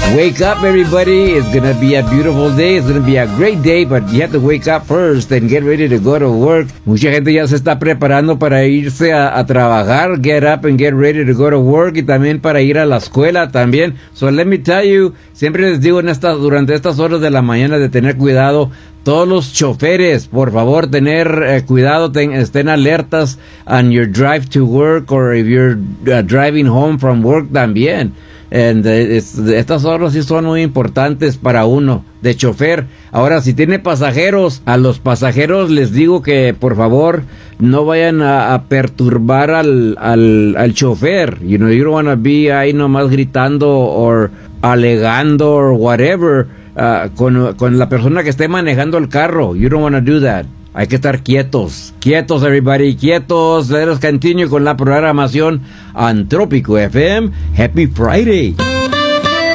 Wake up, everybody. It's going to be a beautiful day. It's going to be a great day, but you have to wake up first and get ready to go to work. Mucha gente ya se está preparando para irse a trabajar. Get up and get ready to go to work. Y también para ir a la escuela también. So let me tell you, siempre les digo durante estas horas de la mañana de tener cuidado. Todos los choferes, por favor, tener cuidado, estén alertas on your drive to work or if you're driving home from work también. Estas horas sí son muy importantes para uno de chofer. Ahora, si tiene pasajeros, a los pasajeros les digo que por favor no vayan a perturbar al chofer. You don't want to be ahí nomás gritando o alegando or whatever con la persona que esté manejando el carro. You don't want to do that. Hay que estar quietos. Quietos, everybody. Quietos. Let us continue con la programación Antrópico FM. Happy Friday.